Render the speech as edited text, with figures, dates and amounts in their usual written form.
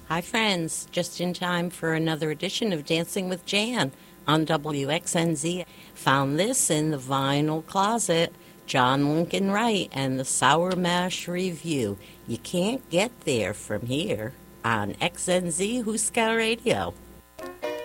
Hi, friends. Just in time for another edition of Dancing with Jan on WXNZ. Found this in the vinyl closet. John Lincoln Wright and the Sour Mash Review. You can't get there from here on XNZ Huska Radio.